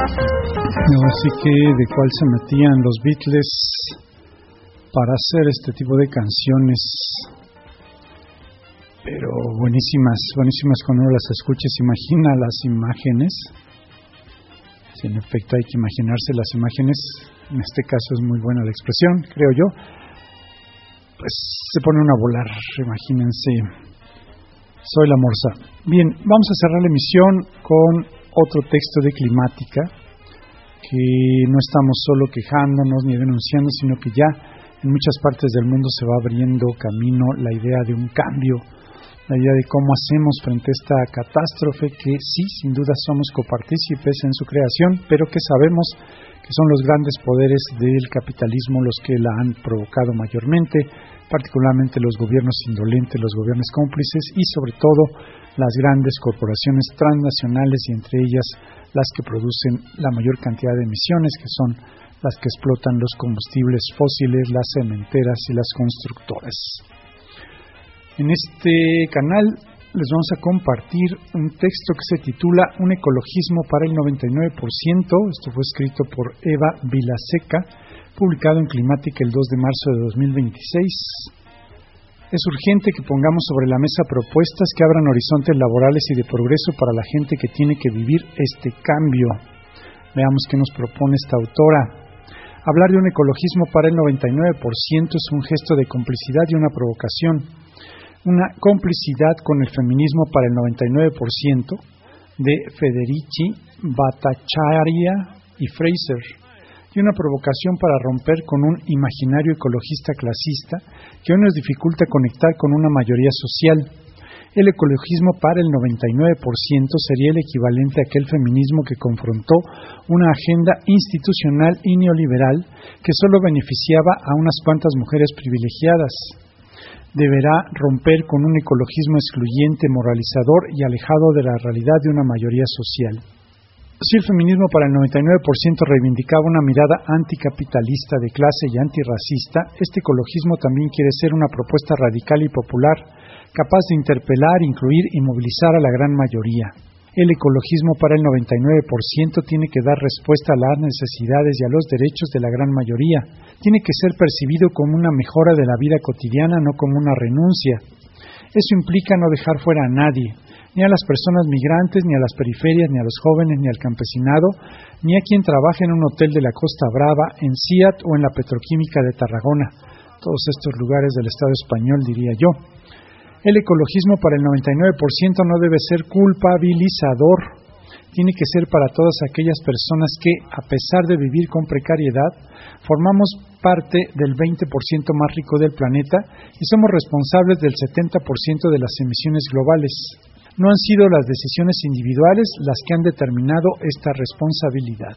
Así que de cuál se metían los Beatles para hacer este tipo de canciones, pero buenísimas cuando uno las escucha, se imagina las imágenes. Si en efecto hay que imaginarse las imágenes, en este caso es muy buena la expresión, creo yo, pues se pone uno a volar, imagínense. Soy la Morsa. Bien, vamos a cerrar la emisión con otro texto de Climática, que no estamos solo quejándonos ni denunciando, sino que ya en muchas partes del mundo se va abriendo camino la idea de un cambio, la idea de cómo hacemos frente a esta catástrofe que sí, sin duda somos copartícipes en su creación, pero que sabemos que son los grandes poderes del capitalismo los que la han provocado mayormente, particularmente los gobiernos indolentes, los gobiernos cómplices y sobre todo las grandes corporaciones transnacionales y entre ellas las que producen la mayor cantidad de emisiones, que son las que explotan los combustibles fósiles, las cementeras y las constructoras. En este canal les vamos a compartir un texto que se titula Un ecologismo para el 99%. Esto fue escrito por Eva Vilaseca, publicado en Climática el 2 de marzo de 2026. Es urgente que pongamos sobre la mesa propuestas que abran horizontes laborales y de progreso para la gente que tiene que vivir este cambio. Veamos qué nos propone esta autora. Hablar de un ecologismo para el 99% es un gesto de complicidad y una provocación. Una complicidad con el feminismo para el 99% de Federici, Bhattacharya y Fraser, y una provocación para romper con un imaginario ecologista clasista que hoy nos dificulta conectar con una mayoría social. El ecologismo para el 99% sería el equivalente a aquel feminismo que confrontó una agenda institucional y neoliberal que solo beneficiaba a unas cuantas mujeres privilegiadas. Deberá romper con un ecologismo excluyente, moralizador y alejado de la realidad de una mayoría social. Si el feminismo para el 99% reivindicaba una mirada anticapitalista de clase y antirracista, este ecologismo también quiere ser una propuesta radical y popular, capaz de interpelar, incluir y movilizar a la gran mayoría. El ecologismo para el 99% tiene que dar respuesta a las necesidades y a los derechos de la gran mayoría. Tiene que ser percibido como una mejora de la vida cotidiana, no como una renuncia. Eso implica no dejar fuera a nadie, ni a las personas migrantes, ni a las periferias, ni a los jóvenes, ni al campesinado, ni a quien trabaja en un hotel de la Costa Brava, en SIAT o en la petroquímica de Tarragona. Todos estos lugares del Estado español, diría yo. El ecologismo para el 99% no debe ser culpabilizador. Tiene que ser para todas aquellas personas que, a pesar de vivir con precariedad, formamos parte del 20% más rico del planeta y somos responsables del 70% de las emisiones globales. No han sido las decisiones individuales las que han determinado esta responsabilidad.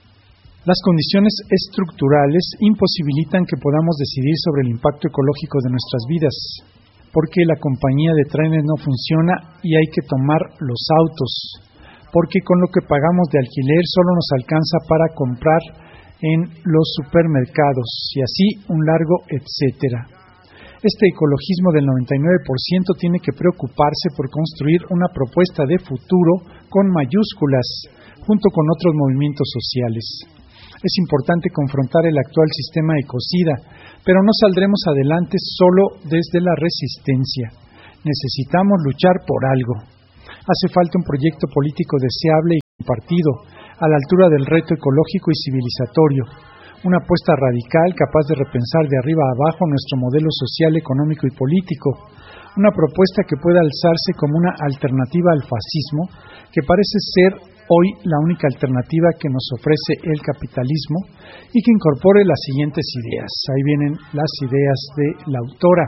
Las condiciones estructurales imposibilitan que podamos decidir sobre el impacto ecológico de nuestras vidas, porque la compañía de trenes no funciona y hay que tomar los autos, porque con lo que pagamos de alquiler solo nos alcanza para comprar en los supermercados y así un largo etcétera. Este ecologismo del 99% tiene que preocuparse por construir una propuesta de futuro con mayúsculas, junto con otros movimientos sociales. Es importante confrontar el actual sistema ecocida, pero no saldremos adelante solo desde la resistencia. Necesitamos luchar por algo. Hace falta un proyecto político deseable y compartido, a la altura del reto ecológico y civilizatorio. Una apuesta radical capaz de repensar de arriba a abajo nuestro modelo social, económico y político. Una propuesta que pueda alzarse como una alternativa al fascismo, que parece ser hoy la única alternativa que nos ofrece el capitalismo y que incorpore las siguientes ideas. Ahí vienen las ideas de la autora.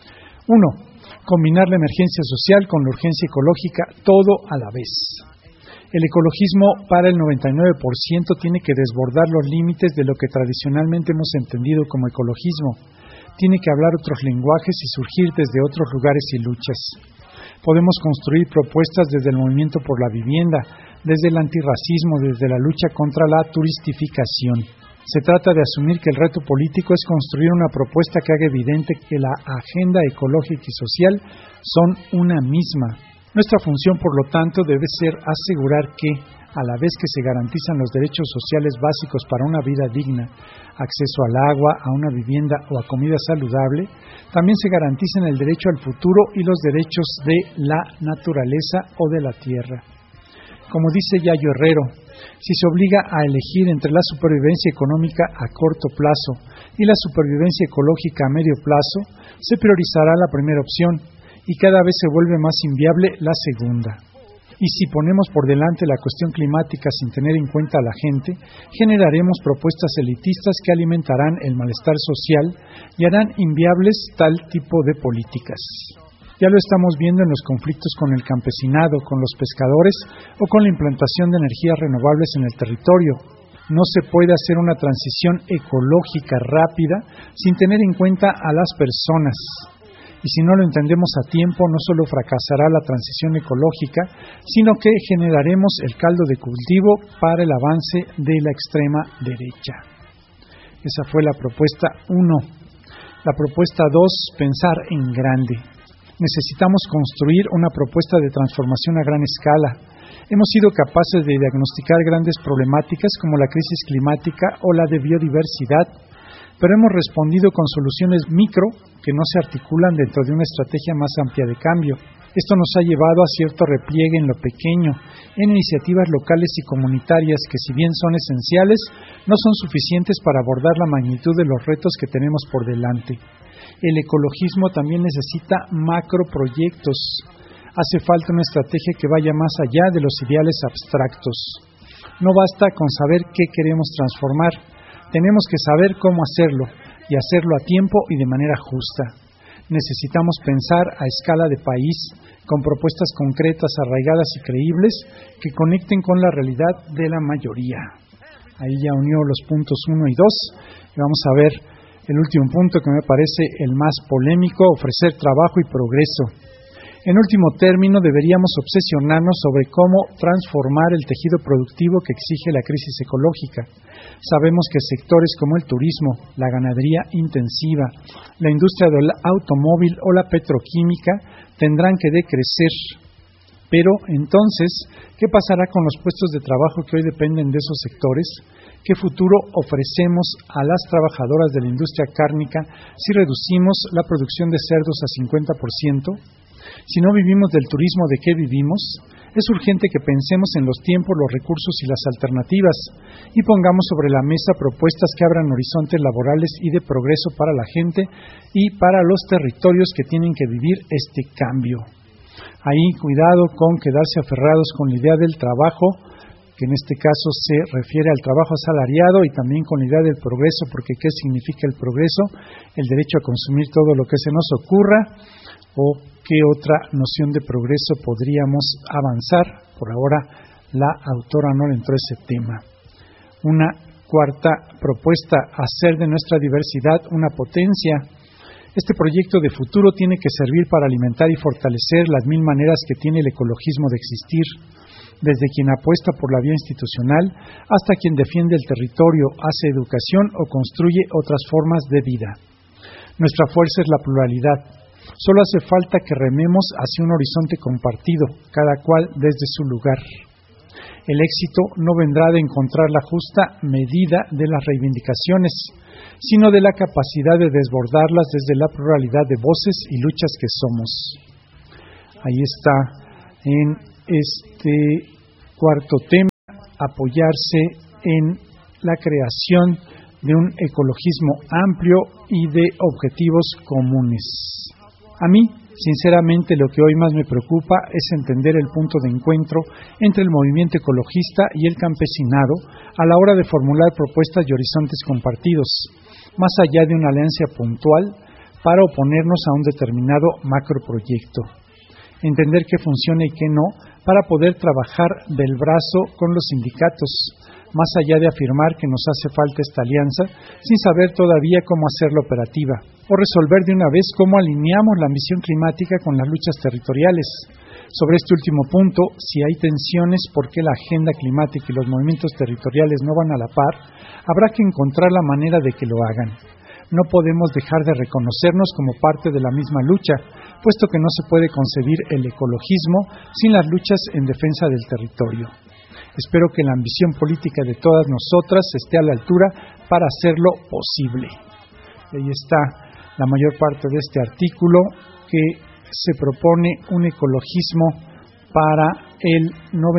1. Combinar la emergencia social con la urgencia ecológica, todo a la vez. El ecologismo para el 99% tiene que desbordar los límites de lo que tradicionalmente hemos entendido como ecologismo. Tiene que hablar otros lenguajes y surgir desde otros lugares y luchas. Podemos construir propuestas desde el movimiento por la vivienda, desde el antirracismo, desde la lucha contra la turistificación. Se trata de asumir que el reto político es construir una propuesta que haga evidente que la agenda ecológica y social son una misma. Nuestra función, por lo tanto, debe ser asegurar que, a la vez que se garantizan los derechos sociales básicos para una vida digna, acceso al agua, a una vivienda o a comida saludable, también se garantizan el derecho al futuro y los derechos de la naturaleza o de la tierra. Como dice Yayo Herrero, si se obliga a elegir entre la supervivencia económica a corto plazo y la supervivencia ecológica a medio plazo, se priorizará la primera opción y cada vez se vuelve más inviable la segunda. Y si ponemos por delante la cuestión climática sin tener en cuenta a la gente, generaremos propuestas elitistas que alimentarán el malestar social y harán inviables tal tipo de políticas. Ya lo estamos viendo en los conflictos con el campesinado, con los pescadores o con la implantación de energías renovables en el territorio. No se puede hacer una transición ecológica rápida sin tener en cuenta a las personas. Y si no lo entendemos a tiempo, no solo fracasará la transición ecológica, sino que generaremos el caldo de cultivo para el avance de la extrema derecha. Esa fue la propuesta 1. La propuesta 2, pensar en grande. Necesitamos construir una propuesta de transformación a gran escala. Hemos sido capaces de diagnosticar grandes problemáticas como la crisis climática o la de biodiversidad, pero hemos respondido con soluciones micro que no se articulan dentro de una estrategia más amplia de cambio. Esto nos ha llevado a cierto repliegue en lo pequeño, en iniciativas locales y comunitarias que, si bien son esenciales, no son suficientes para abordar la magnitud de los retos que tenemos por delante. El ecologismo también necesita macroproyectos. Hace falta una estrategia que vaya más allá de los ideales abstractos. No basta con saber qué queremos transformar. Tenemos que saber cómo hacerlo y hacerlo a tiempo y de manera justa. Necesitamos pensar a escala de país, con propuestas concretas, arraigadas y creíbles que conecten con la realidad de la mayoría. Ahí ya unió los puntos 1 y 2. Y vamos a ver el último punto, que me parece el más polémico: ofrecer trabajo y progreso. En último término, deberíamos obsesionarnos sobre cómo transformar el tejido productivo que exige la crisis ecológica. Sabemos que sectores como el turismo, la ganadería intensiva, la industria del automóvil o la petroquímica tendrán que decrecer. Pero entonces, ¿qué pasará con los puestos de trabajo que hoy dependen de esos sectores? ¿Qué futuro ofrecemos a las trabajadoras de la industria cárnica si reducimos la producción de cerdos a 50%? Si no vivimos del turismo, ¿de qué vivimos? Es urgente que pensemos en los tiempos, los recursos y las alternativas y pongamos sobre la mesa propuestas que abran horizontes laborales y de progreso para la gente y para los territorios que tienen que vivir este cambio. Ahí, cuidado con quedarse aferrados con la idea del trabajo, que en este caso se refiere al trabajo asalariado, y también con la idea del progreso, porque ¿qué significa el progreso? El derecho a consumir todo lo que se nos ocurra, o qué otra noción de progreso podríamos avanzar. Por ahora la autora no le entró ese tema. Una cuarta propuesta: hacer de nuestra diversidad una potencia. Este proyecto de futuro tiene que servir para alimentar y fortalecer las 1000 maneras que tiene el ecologismo de existir, desde quien apuesta por la vía institucional hasta quien defiende el territorio, hace educación o construye otras formas de vida. Nuestra fuerza es la pluralidad. Solo hace falta que rememos hacia un horizonte compartido, cada cual desde su lugar. El éxito no vendrá de encontrar la justa medida de las reivindicaciones, sino de la capacidad de desbordarlas desde la pluralidad de voces y luchas que somos. Ahí está en este cuarto tema: apoyarse en la creación de un ecologismo amplio y de objetivos comunes. A mí, sinceramente, lo que hoy más me preocupa es entender el punto de encuentro entre el movimiento ecologista y el campesinado a la hora de formular propuestas y horizontes compartidos, más allá de una alianza puntual para oponernos a un determinado macroproyecto. Entender qué funciona y qué no, para poder trabajar del brazo con los sindicatos, más allá de afirmar que nos hace falta esta alianza, sin saber todavía cómo hacerla operativa, o resolver de una vez cómo alineamos la ambición climática con las luchas territoriales. Sobre este último punto, si hay tensiones porque la agenda climática y los movimientos territoriales no van a la par, habrá que encontrar la manera de que lo hagan. No podemos dejar de reconocernos como parte de la misma lucha, puesto que no se puede concebir el ecologismo sin las luchas en defensa del territorio. Espero que la ambición política de todas nosotras esté a la altura para hacerlo posible. Ahí está la mayor parte de este artículo, que se propone un ecologismo para el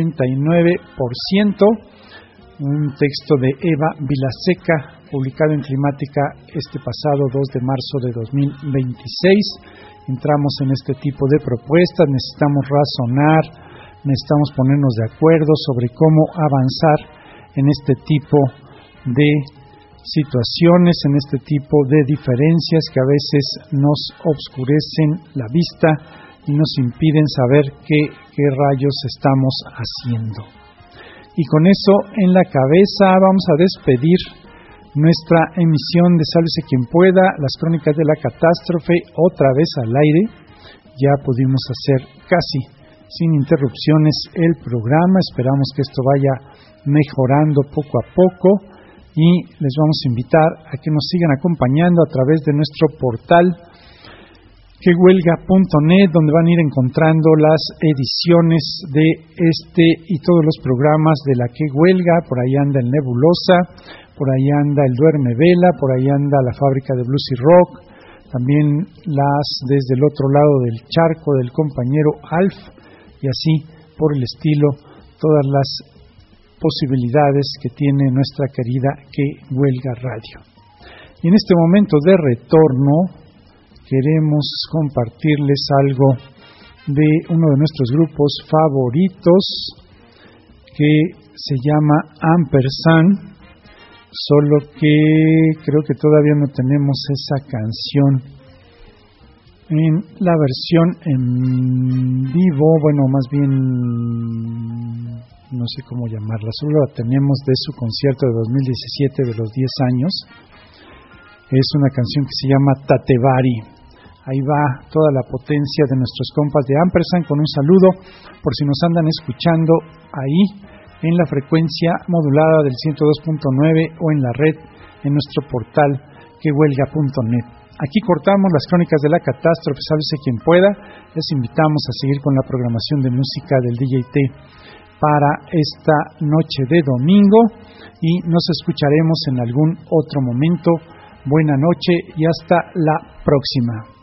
99%, un texto de Eva Vilaseca, publicado en Climática este pasado 2 de marzo de 2026. Entramos en este tipo de propuestas, necesitamos razonar, necesitamos ponernos de acuerdo sobre cómo avanzar en este tipo de situaciones, en este tipo de diferencias que a veces nos obscurecen la vista y nos impiden saber qué rayos estamos haciendo. Y con eso en la cabeza vamos a despedir nuestra emisión de Sálvese quien pueda, las crónicas de la catástrofe, otra vez al aire. Ya pudimos hacer casi sin interrupciones el programa, esperamos que esto vaya mejorando poco a poco y les vamos a invitar a que nos sigan acompañando a través de nuestro portal quehuelga.net, donde van a ir encontrando las ediciones de este y todos los programas de la Que Huelga. Por ahí anda el Nebulosa, por ahí anda el Duerme Vela, por ahí anda la Fábrica de Blues y Rock, también las desde el otro lado del charco del compañero Alf, y así por el estilo, todas las posibilidades que tiene nuestra querida Que Huelga Radio. Y en este momento de retorno queremos compartirles algo de uno de nuestros grupos favoritos, que se llama Ampersand, solo que creo que todavía no tenemos esa canción en la versión en vivo, bueno, más bien no sé cómo llamarla, solo la tenemos de su concierto de 2017 de los 10 años. Es una canción que se llama Tatevari. Ahí va toda la potencia de nuestros compas de Ampersand, con un saludo por si nos andan escuchando ahí en la frecuencia modulada del 102.9 o en la red en nuestro portal quehuelga.net. Aquí cortamos las crónicas de la catástrofe, sálvese quien pueda. Les invitamos a seguir con la programación de música del DJT para esta noche de domingo y nos escucharemos en algún otro momento. Buena noche y hasta la próxima.